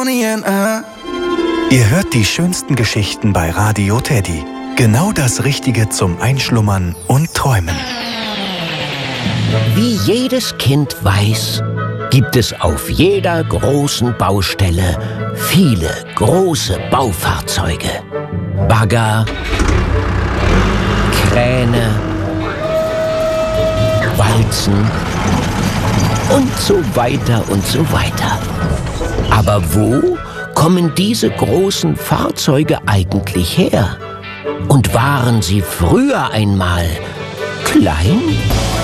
Bonnie and I. Ihr hört die schönsten Geschichten bei Radio Teddy. Genau das Richtige zum Einschlummern und Träumen. Wie jedes Kind weiß, gibt es auf jeder großen Baustelle viele große Baufahrzeuge. Bagger, Kräne, Walzen und so weiter und so weiter. Aber wo kommen diese großen Fahrzeuge eigentlich her? Und waren sie früher einmal klein?